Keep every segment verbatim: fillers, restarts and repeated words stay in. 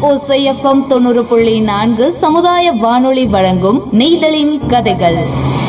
ஓசை எஃப்எம் தொண்ணூறு புள்ளி நான்கு சமுதாய வானொலி வழங்கும் நெய்தலின் கதைகள்.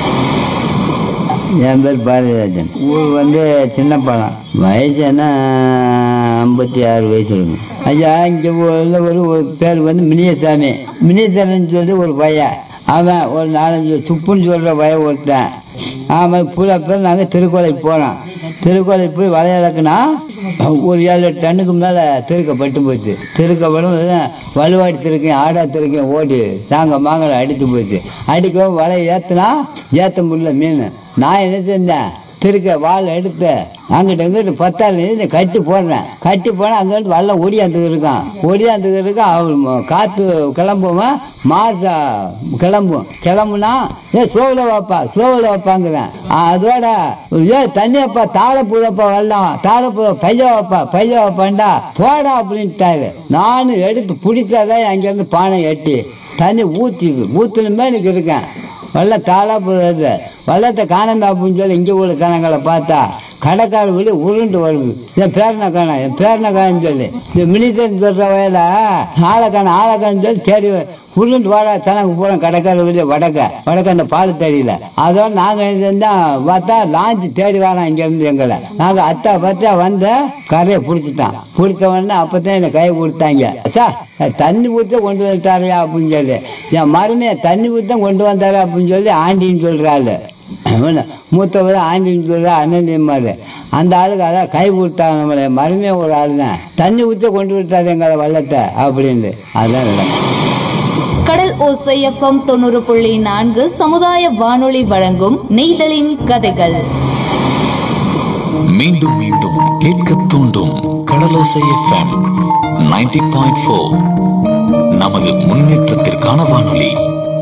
என் பேர் பாரதிராஜன். ஊர் வந்து சின்ன பழம். வயசு என்ன ஐம்பத்தி ஆறு வயசு இருக்கும். ஐயா இங்கே ஊரில் ஒரு ஒரு பேர் வந்து மினியசாமி. மினியசாமின்னு சொல்லி ஒரு பையன். அவன் ஒரு நாலஞ்சு துப்புன்னு சொல்கிற பையன் ஒருத்தன். ஆமாம் பூரா பேர் நாங்கள் திருக்கோளைக்கு போனோம். திருக்கோளைக்கு போய் வளையலக்குனா ஒரு ஏழு எட்டு டன்னுக்கு மேலே திருக்க பட்டு போச்சு. திருக்கப்படும் வலுவாடி திருக்கையும் ஆடா திருக்கையும் ஓடி தாங்க மாங்களை அடித்து போச்சு. அடிக்கவும் வலை ஏற்றுனா ஏற்ற முடியல மீன். நான் என்ன செஞ்சேன், திருக்க வால் எடுத்து அங்கிட்ட இங்கிட்டு பத்தாள் கட்டி போடுறேன். கட்டி போனால் அங்கிட்டு வல்லம் ஒடியாந்துக்கு இருக்கான். ஒடியாந்துக்கு இருக்கான். அவன் காற்று கிளம்புவேன், மார்சா கிளம்பும். கிளம்புனா ஏ ஸ்லோவில் வைப்பா ஸ்லோவில் வைப்பாங்கிறேன். அதோட ஏ தண்ணியப்பா தாழை பூதப்பா வரலாம், தாழை பூத பைய வைப்பா பைய வைப்பான்டா போடா அப்படின்ட்டாரு. நானும் எடுத்து பிடிச்சாதான் அங்கேருந்து பானை எட்டி தண்ணி ஊற்றி ஊற்றுனுமே எனக்கு இருக்கேன். வெள்ளம் தாளா போடுறது. வெள்ளத்தை காணாம அப்படின்னு சொல்லி இங்கே உள்ள தனங்களை பார்த்தா கடைக்கார வெளியே உருண்டு வருது. என் பேரனை காண என் பேரனை காணன்னு சொல்லி இந்த மினித்தன் சொல்கிற வயல ஆளை காண ஆளை காணன்னு சொல்லி தேடி உருண்டு வாடா தனக்கு போகிறோம். கடைக்கார வெளியே வடக்க வடக்க அந்த பால் தெரியல. அதோட நாங்கள் இருந்தால் பார்த்தா லாஞ்சி தேடி வரோம் இங்கேருந்து எங்களை. நாங்கள் அத்தா பத்தா வந்த கரையை பிடிச்சிட்டான். பிடிச்ச உடனே அப்போ தான் என்னை கை கொடுத்தாங்க. சார் தண்ணி ஊற்ற கொண்டு வந்துட்டாரையா அப்படின்னு சொல்லி என் மருமையை தண்ணி ஊற்ற கொண்டு வந்தாரு அப்படின்னு சொல்லி ஆண்டின்னு சொல்கிறாள். மூத்தவர் ஆண்டின்னு சொல்கிற அண்ணன்மாரு. அந்த ஆளுக்கு அதான் கை கொடுத்தாங்க நம்மளை. மருமையை ஒரு ஆள் தான் தண்ணி ஊற்ற கொண்டு விட்டாரு எங்களை வள்ளத்தை அப்படின்னு. அதுதான் நடக்கும். கடல் ஓசை எஃப்எம் தொண்ணூறு புள்ளி நான்கு சமுதாய வானொலி வழங்கும் நெய்தலின் கதைகள். மீண்டும் மீண்டும் கேட்க தூண்டும் கடலோசை எஃப்எம் நைன்டி பாயிண்ட் ஃபோர் நமது முன்னேற்றத்திற்கான வானொலி.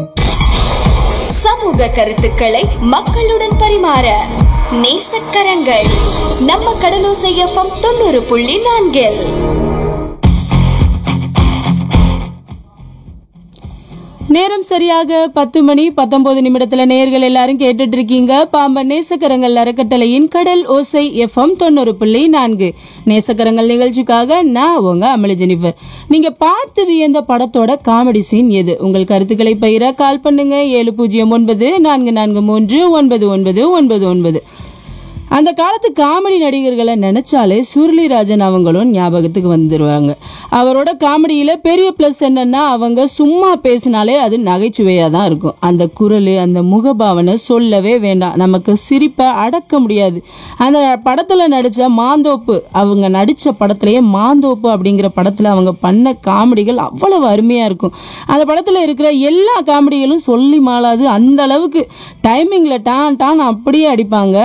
சமூக கருத்துக்களை மக்களுடன் பரிமாற நேசக்கரங்கள் நம்ம கடலோசை எஃப்எம் தொண்ணூறு புள்ளி நான்கில். நேரம் சரியாக பத்து மணி பத்தொன்பது நிமிடத்துல நேர்கள் எல்லாரும் கேட்டுட்டு இருக்கீங்க பாம்பன் நேசக்கரங்கள் அறக்கட்டளையின் கடல் ஓசை எஃப்எம் தொண்ணூறு புள்ளி நான்கு நேசக்கரங்கள் நிகழ்ச்சிக்காக நான் உங்க அமளி ஜெனிஃபர். நீங்க பார்த்து வியந்த படத்தோட காமெடி சீன் எது? உங்கள் கருத்துக்களை பகிர கால் பண்ணுங்க ஏழு பூஜ்ஜியம் ஒன்பது நான்கு நான்கு மூன்று ஒன்பது ஒன்பது ஒன்பது ஒன்பது. அந்த காலத்து காமெடி நடிகர்களை நினைச்சாலே சுருளிராஜன் அவங்களும் ஞாபகத்துக்கு வந்துருவாங்க. அவரோட காமெடியில பெரிய பிளஸ் என்னன்னா அவங்க சும்மா பேசினாலே அது நகைச்சுவையா தான் இருக்கும். அந்த குரல் அந்த முகபாவனை சொல்லவே வேண்டாம், நமக்கு சிரிப்பை அடக்க முடியாது. அந்த படத்துல நடிச்ச மாந்தோப்பு, அவங்க நடிச்ச படத்திலேயே மாந்தோப்பு அப்படிங்கிற படத்துல அவங்க பண்ண காமெடிகள் அவ்வளவு அருமையா இருக்கும். அந்த படத்துல இருக்கிற எல்லா காமெடிகளும் சொல்லி மாளாது. அந்த அளவுக்கு டைமிங்ல டான் டான் அப்படியே அடிப்பாங்க.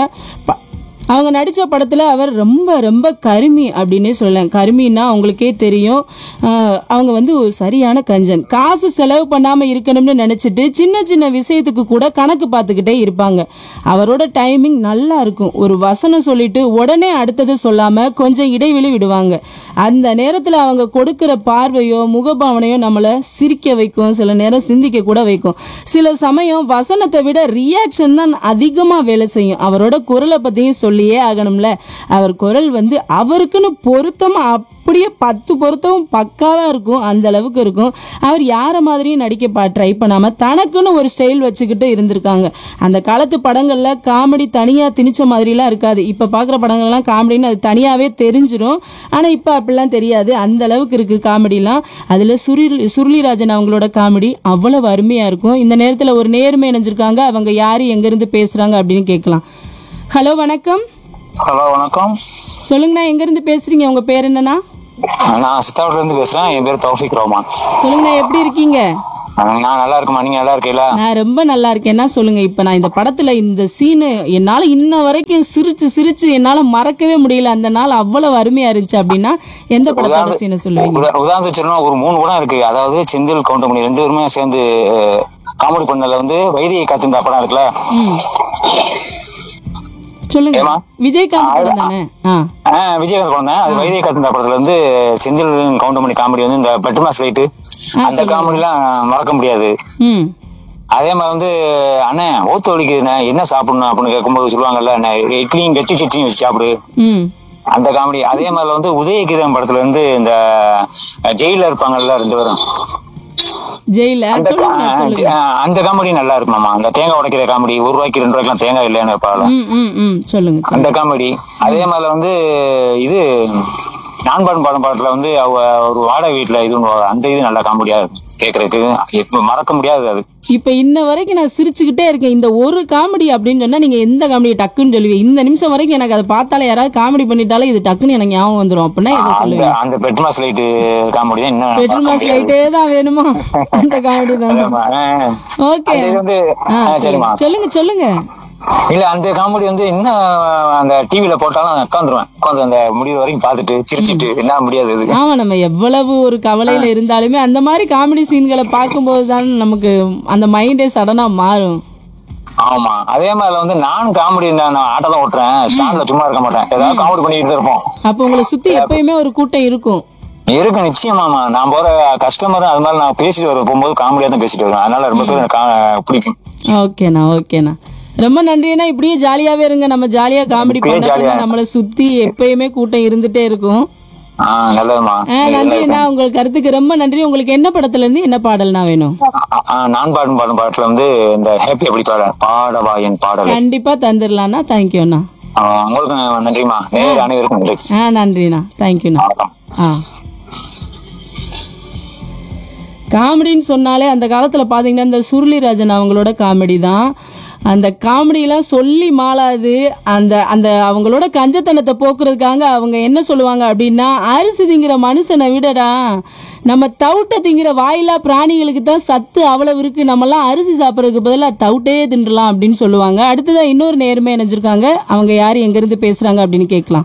அவங்க நடித்த படத்தில் அவர் ரொம்ப ரொம்ப கருமி அப்படின்னே சொல்லலாம். கருமின்னா அவங்களுக்கே தெரியும், அவங்க வந்து ஒரு சரியான கஞ்சன். காசு செலவு பண்ணாமல் இருக்கணும்னு நினச்சிட்டு சின்ன சின்ன விஷயத்துக்கு கூட கணக்கு பார்த்துக்கிட்டே இருப்பாங்க. அவரோட டைமிங் நல்லா இருக்கும். ஒரு வசனம் சொல்லிட்டு உடனே அடுத்தது சொல்லாமல் கொஞ்சம் இடைவெளி விடுவாங்க. அந்த நேரத்தில் அவங்க கொடுக்குற பார்வையோ முகபாவனையோ நம்மளை சிரிக்க வைக்கும், சில நேரம் சிந்திக்க கூட வைக்கும். சில சமயம் வசனத்தை விட ரியாக்ஷன் தான் அதிகமாக வேலை செய்யும். அவரோட குரலை பற்றியும் சொல்லியே ஆகணும்ல. அவர் குரல் வந்து அவருக்குன்னு பொருத்தமா அப்படியே பத்து பொருத்தமும் பக்காவா இருக்கும். அந்த அளவுக்கு இருக்கும். அவர் யார மாதிரியும் நடிக்க ட்ரை பண்ணாம தனக்குன்னு ஒரு ஸ்டைல் வச்சுக்கிட்டு இருந்திருக்காங்க. அந்த காலத்து படங்கள்ல காமெடி தனியா திணிச்ச மாதிரிலாம் இருக்காது. இப்ப பாக்குற படங்கள்லாம் காமெடின்னு அது தனியாவே தெரிஞ்சிடும். ஆனா இப்ப அப்படிலாம் தெரியாது. அந்த அளவுக்கு இருக்கு காமெடிலாம். அதுல சுருளி சுருளிராஜன் அவங்களோட காமெடி அவ்வளவு அருமையா இருக்கும். இந்த நேரத்துல ஒரு நேர்மை இணைஞ்சிருக்காங்க. அவங்க யாரு எங்க இருந்து பேசுறாங்க அப்படின்னு கேட்கலாம். ஹலோ வணக்கம். ஹலோ வணக்கம். சொல்லுங்கண்ணா, எங்க இருந்து பேசுறீங்க? உங்க பேர் என்னன்னா? நான் சித்தாவூர்ல இருந்து பேசுறேன். என் பேர் தௌஃபிக் ரஹ்மான். சொல்லுங்கண்ணா, எப்படி இருக்கீங்க? நான் நல்லா இருக்குமா, நீங்க நல்லா இருக்கீங்களா? நான் ரொம்ப நல்லா இருக்கேன்னா சொல்லுங்க. இப்ப நான் இந்த படத்துல இந்த சீனு என்னால இன்ன வரைக்கும் சிரிச்சு சிரிச்சு என்னால மறக்கவே முடியல. அந்த நாள் அவ்வளவு அருமையா இருந்துச்சு அப்படின்னா எந்த படத்தோட சீனை சொல்லுவீங்க? உதாரணத்துக்கு சொல்லணும், ஒரு மூணு படம் இருக்கு. அதாவது செந்தில் கவுண்டமணி ரெண்டு பேருமே சேர்ந்து காமெடி பண்ணல வந்து வைதியை காத்திருந்த படம் இருக்குல்ல. சொல்லுங்க. விஜயகாந்த் படம் தானே? விஜயகாந்த் படம் தான். அது வைதியை காத்திருந்த படத்துல வந்து செந்தில் கவுண்டமணி காமெடி வந்து இந்த பெட்மாஸ் லைட்டு அந்த காமெடி எல்லாம் மறக்க முடியாது. அதே மாதிரி வந்து அண்ணன் ஓத்து வலிக்குதுண்ணே என்ன சாப்பிடணும் அப்படின்னு கேட்கும்போது சொல்லுவாங்கல்ல, இட்லியும் கெட்டி சட்னியும் வச்சு சாப்பிடு. அந்த காமெடி. அதே மாதிரி வந்து உதயகீதம் படத்துல இருந்து இந்த ஜெயில இருப்பாங்கல்ல ரெண்டு பேரும், ஜெயில அந்த அந்த காமெடி நல்லா இருக்குமாமா. அந்த தேங்காய் உடைக்கிற காமெடி, ஒரு ரூபாய்க்கு ரெண்டு ரூபாய்க்கு தேங்காய் இல்லைன்னு வைப்பாங்க, சொல்லுங்க அந்த காமெடி. அதே மாதிரி வந்து இது நான் பாடும் பாடும் பாடத்துல வந்து அவ ஒரு வாடகை வீட்டுல இது அந்த இது நல்லா காமெடியா கேக்குறதுக்கு மறக்க முடியாது. அது இப்ப இன்ன வரைக்கும் நான் சிரிச்சுக்கிட்டே இருக்கேன். இந்த ஒரு காமெடி அப்படின்னு சொன்னா நீங்க எந்த காமெடி டக்குன்னு சொல்லுவீங்க? இந்த நிமிஷம் வரைக்கும் எனக்கு அதை பார்த்தாலே யாராவது காமெடி பண்ணிட்டாலே இது டக்குன்னு எனக்கு ஞாபகம் வந்துடும் அப்படின்னா எதை சொல்லுவீங்க? அந்த பெட்மாஸ் லைட் காமெடி தான். இன்னும் பெட்மாஸ் லைட்டே தான் வேணுமா? அந்த காமெடி தான். ஓகே, சொல்லுங்க சொல்லுங்க. இல்ல அந்த காமெடி வந்து என்ன அந்த டிவில போட்டாலும் உட்காந்துருவேன், உட்காந்து அந்த முடிவு வரைக்கும் பாத்துட்டு சிரிச்சுட்டு என்ன முடியாது. ஆமா, நம்ம எவ்வளவு ஒரு கவலையில இருந்தாலுமே அந்த மாதிரி காமெடி சீன்களை பார்க்கும்போது தான் நமக்கு அந்த மைண்டே சடனா மாறும். ஆமா, அதே மாதிரி வந்து நான் காமெடி நான் ஆட்டோ தான் ஓட்டுறேன், ஸ்டாண்ட்ல சும்மா இருக்க மாட்டேன், ஏதாவது காமெடி பண்ணிட்டு இருப்போம். அப்ப உங்களை சுத்தி எப்பயுமே ஒரு கூட்டம் இருக்கும். இருக்கு நிச்சயமாமா. நான் போற கஸ்டமர் அது மாதிரி நான் பேசிட்டு வர போகும்போது காமெடியா தான் பேசிட்டு வருவேன், அதனால ரொம்ப பேர் எனக்கு பிடிக்கும். ஓகேண்ணா ஓகேண்ணா, ரொம்ப நன்றினா. இப்படியே ஜாலியாவே இருங்க, நம்ம ஜாலியா காமெடி பண்ண நம்மளை சுத்தி எப்பயுமே கூட்டம் இருந்துட்டே இருக்கும். நன்றிண்ணா, உங்க கருத்துக்கு ரொம்ப நன்றி. உங்களுக்கு என்ன படத்துல இருந்து என்ன பாடல்னா வேணும்? நான் பாடும் பாடும் பாடத்துல வந்து இந்த ஹேப்பி அப்படி பாடவா என் பாடல் கண்டிப்பா தந்துடலாம்ண்ணா. தேங்க்யூண்ணா. உங்களுக்கு நன்றிமா. அனைவருக்கும் நன்றி. ஆ நன்றிண்ணா, தேங்க்யூண்ணா. ஆ காமெடின்னு சொன்னாலே அந்த காலத்துல பாத்தீங்கன்னா இந்த சுருளிராஜன் அவங்களோட காமெடி தான். அந்த காமெடியெல்லாம் சொல்லி மாளாது. அந்த அந்த அவங்களோட கஞ்சத்தனத்தை போக்குறதுக்காக அவங்க என்ன சொல்லுவாங்க அப்படின்னா, அரிசி திங்கிற மனுஷனை விடடா நம்ம தவிட்ட திங்கிற வாயிலா பிராணிகளுக்கு தான் சத்து அவ்வளவு இருக்கு, நம்மலாம் அரிசி சாப்பிட்றதுக்கு பதிலாக தவிட்டே தின்றலாம் அப்படின்னு சொல்லுவாங்க. அடுத்ததான் இன்னொரு நேர்மை இணைஞ்சிருக்காங்க. அவங்க யாரு எங்க இருந்து பேசுறாங்க அப்படின்னு கேட்கலாம்.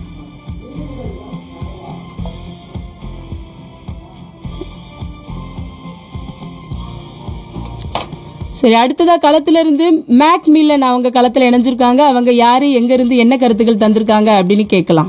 சரி, அடுத்ததா களத்துல இருந்து மேக் மில்லன் அவங்க களத்துல இணைஞ்சிருக்காங்க. அவங்க யாரு, எங்க இருந்து என்ன கருத்துக்கள் தந்திருக்காங்க அப்படின்னு கேட்கலாம்.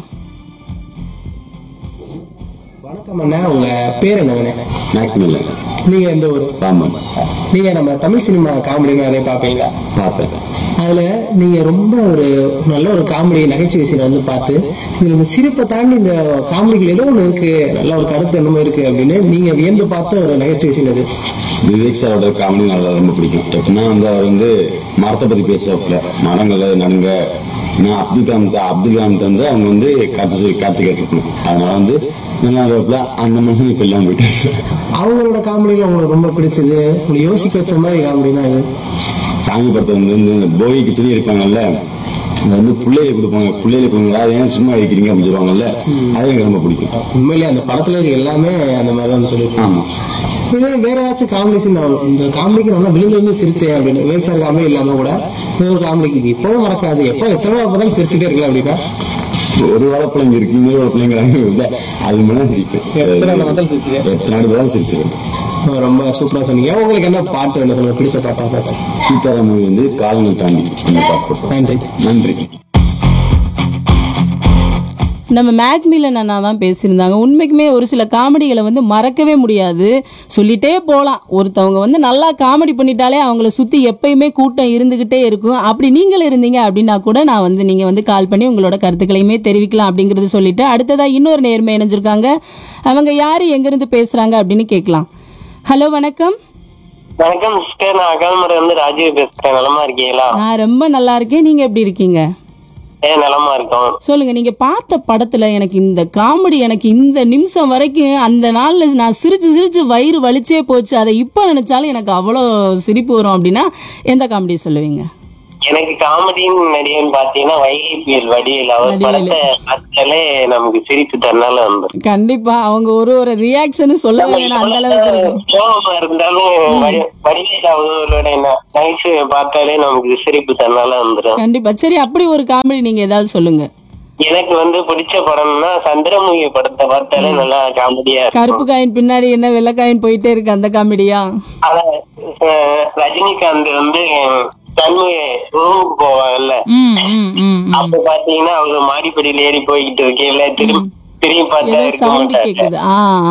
வணக்கம் அண்ணா, உங்க பேர் என்ன? Make melon. நீங்க எந்த ஒரு பாம்பன்? நீங்க நம்ம தமிழ் சினிமா காமெடி நிறைய பாப்பீங்களா? பார்ப்பேன். அதுல நீங்க ரொம்ப ஒரு நல்ல ஒரு காமெடி நகைச்சுவை சீனை வந்து பார்த்து இதுல இந்த சிரிப்பை தாண்டி இந்த காமெடிகள் ஏதோ ஒண்ணு இருக்கு, நல்ல ஒரு கருத்து என்னமோ இருக்கு அப்படின்னு நீங்க வியந்து பார்த்த ஒரு நகைச்சுவை சீன் அது? விவேக் சாரோட காமெடி நல்லா ரொம்ப பிடிக்கும். எப்படின்னா வந்து அவர் வந்து மரத்தை பத்தி பேசுவாப்புல, மரங்களை நடுங்க. ஏன்னா அப்துல் கலாம் அப்துல் கலாம் வந்து அவங்க வந்து கருத்து கருத்து கேட்டுக்கணும், அதனால வந்து நல்லா இருப்பாப்புல. அந்த மனுஷன் இப்ப எல்லாம் போயிட்டு அவங்களோட காமெடியில உங்களுக்கு ரொம்ப பிடிச்சது, உங்களுக்கு யோசிக்க வச்ச மாதிரி காமெடினா இது? சாமி படத்தை வந்து இந்த போகிக்கு துணி இருப்பாங்கல்ல, அது வந்து பிள்ளையில கொடுப்பாங்க, பிள்ளையில கொடுங்களா ஏன் சும்மா இருக்கிறீங்க அப்படின்னு சொல்லுவாங்கல்ல, அது எனக்கு ரொம்ப பிடிக்கும். உண்மையிலே அந்த படத்துல இருக்க எல்லாமே அந்த மாதிரி தான் சொல்லியிருக்கேன். ஆமா, வேற ஏதாச்சும் காமெடிஷன் இந்த காமெடிக்கு நல்லா விழுந்து வந்து சிரிச்சேன் அப்படின்னு வேறு சார் காமெடி இல்லாம கூட ஒரு காமெடிக்கு இப்பவும் மறக்காது, எப்போ எத்தனை பார்த்தாலும் சிரிச்சுட்டே இருக்கலாம் அப்படின்னா? ஒரு வாழை பிள்ளைங்க இருக்கு, இன்னொரு வாழை பிள்ளைங்க இல்ல, அது மட்டும் சிரிப்பேன். எத்தனை நாள் சிரிச்சுக்கேன், எத்தனை நாள் பார்த்தாலும் சிரிச்சுக்கேன். ரொம்ப சூப்பரா சொன்னீங்க. உங்களுக்கு என்ன பாட்டு என்ன பிடிச்ச பாட்டா? சீதாராம் மூவி வந்து காலங்கள் தாண்டி அந்த பாட்டு. நன்றி நன்றி. நம்ம மேக் மில்லன் அண்ணா தான் பேசியிருந்தாங்க. உண்மைக்குமே ஒரு சில காமெடிகளை வந்து மறக்கவே முடியாது, சொல்லிட்டே போகலாம். ஒருத்தவங்க வந்து நல்லா காமெடி பண்ணிட்டாலே அவங்கள சுற்றி எப்பயுமே கூட்டம் இருந்துகிட்டே இருக்கும். அப்படி நீங்கள் இருந்தீங்க அப்படின்னா கூட நான் வந்து நீங்கள் வந்து கால் பண்ணி உங்களோட கருத்துக்களையுமே தெரிவிக்கலாம் அப்படிங்கிறது சொல்லிட்டு, அடுத்ததாக இன்னொரு நேர்மை இணைஞ்சிருக்காங்க. அவங்க யார் எங்கேருந்து பேசுகிறாங்க அப்படின்னு கேட்கலாம். ஹலோ, வணக்கம். வணக்கம் சிஸ்டர், நான் அகால்மரை வந்து ராஜீவ் பேசுறேன். நலமா இருக்கீங்களா? நான் ரொம்ப நல்லா இருக்கேன், நீங்க எப்படி இருக்கீங்க? ஏ நலமா இருக்கோம். சொல்லுங்க, நீங்க பார்த்த படத்துல எனக்கு இந்த காமெடி எனக்கு இந்த நிமிஷம் வரைக்கும் அந்த நாள்ல நான் சிரிச்சு சிரிச்சு வயிறு வலிச்சே போச்சு, அதை இப்ப நினைச்சாலும் எனக்கு அவ்வளவு சிரிப்பு வரும் அப்படின்னா எந்த காமெடி சொல்லுவீங்க? எனக்கு காமெடின்னு நடிகன் பாத்தீங்கன்னா வைகை புயல் வடிவேல். அவர் படத்தை பார்த்தாலே நமக்கு சிரிப்பு தன்னால வந்துடும். கண்டிப்பா அவங்க ஒரு ஒரு ரியாக்ஷன் சொல்லவே வேணாம், அந்த அளவுக்கு கோபமா இருந்தாலும் வடிவேல் அவரோட நகைச்சுவை பார்த்தாலே நமக்கு சிரிப்பு தன்னால வந்துடும். கண்டிப்பா. சரி, அப்படி ஒரு காமெடி நீங்க ஏதாவது சொல்லுங்க. எனக்கு வந்து பிடிச்ச படம்னா சந்திரமுகி படத்தை பார்த்தாலே நல்லா காமெடியா. கருப்பு காயின் பின்னாடி என்ன வெள்ளை காயின் போயிட்டே இருக்கு, அந்த காமெடியா? அத ரஜினிகாந்த் வந்து ரூமுக்கு போவாங்கல்ல, அப்ப பாத்தீங்கன்னா அவங்க மாடிப்படியில ஏறி போய்கிட்டு இருக்கேன், திரும்பி திரும்பி பார்த்தா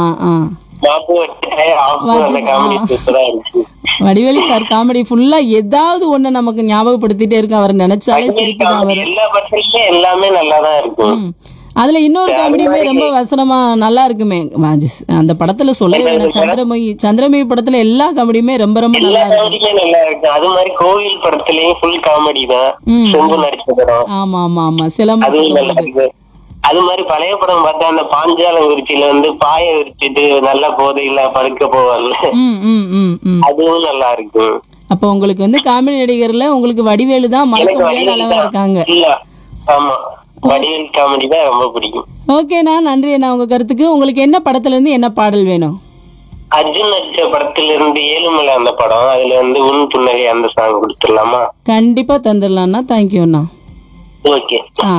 வடிவேலு சார் காமெடி ஃபுல்லா ஏதாவது ஒண்ணு நமக்கு ஞாபகப்படுத்திட்டே இருக்கு. அவர் நினைச்சாலே சிரிப்பு தான் வரும். எல்லா படத்துலயும் எல்லாமே நல்லாதான் இருக்கும். அதுல இன்னொரு காமெடியுமே ரொம்ப வசனமா நல்லா இருக்குமே, அந்த படத்துல சொல்லவே வேணாம். சந்திரமுகி சந்திரமுகி படத்துல எல்லா காமெடியுமே ரொம்ப ரொம்ப நல்லா இருக்கு. நல்லா இருக்கு. அது மாதிரி கோவில் படத்துலயும் ஃபுல் காமெடி தான். செம்பு நடிச்ச படம். ஆமா ஆமா ஆமா சிலம்பு. அது மாதிரி பழைய படம் பார்த்தா அந்த பாஞ்சாலங்குறிச்சியில வந்து பாய விரிச்சிட்டு நல்ல போதையில படுக்க போவார்ல, அதுவும் நல்லா இருக்கு. அப்ப உங்களுக்கு வந்து காமெடி நடிகர்ல உங்களுக்கு வடிவேலு தான் மறக்க முடியாத அளவா இருக்காங்க. ஆமா, வடிவேல் காமெடி தான் ரொம்ப பிடிக்கும். ஓகேண்ணா, நன்றி அண்ணா உங்க கருத்துக்கு. உங்களுக்கு என்ன படத்துல இருந்து என்ன பாடல் வேணும்? அர்ஜுன் நடிச்ச படத்துல இருந்து ஏழுமலை அந்த படம், அதுல வந்து உன் புன்னகை அந்த சாங் கொடுத்துடலாமா? கண்டிப்பா தந்துடலாம்ண்ணா. தேங்க்யூ அண்ணா. ஓகே. ஆ,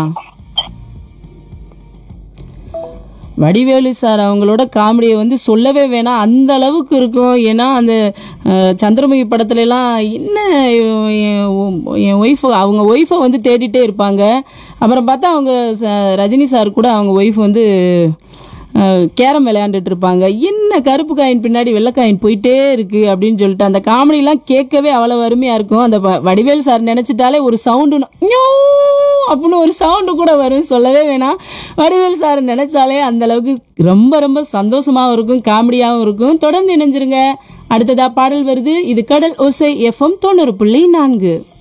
வடிவேலு சார் அவங்களோட காமெடியை வந்து சொல்லவே வேணாம், அந்த அளவுக்கு இருக்கும். ஏன்னா அந்த சந்திரமுகி படத்துல எல்லாம் என்ன என் ஒய்ஃப் அவங்க ஒய்ஃபை வந்து தேடிட்டே இருப்பாங்க. அப்புறம் பார்த்தா அவங்க ரஜினி சார் கூட அவங்க ஒய்ஃப் வந்து கேரம் விளையாண்டுட்டு இருப்பாங்க. என்ன கருப்பு காயின் பின்னாடி வெள்ளைக்காயின் போயிட்டே இருக்கு அப்படின்னு சொல்லிட்டு அந்த காமெடிலாம் கேட்கவே அவ்வளவு அருமையா இருக்கும். அந்த வடிவேல் சார் நினைச்சிட்டாலே ஒரு சவுண்டு அப்படின்னு ஒரு சவுண்டு கூட வரும், சொல்லவே வேணாம். வடிவேல் சார் நினைச்சாலே அந்த அளவுக்கு ரொம்ப ரொம்ப சந்தோஷமாவும் இருக்கும், காமெடியாவும் இருக்கும். தொடர்ந்து இணைஞ்சிருங்க. அடுத்ததா பாடல் வருது. இது கடல் ஓசை எஃப்எம் தொண்ணூறு புள்ளி நான்கு.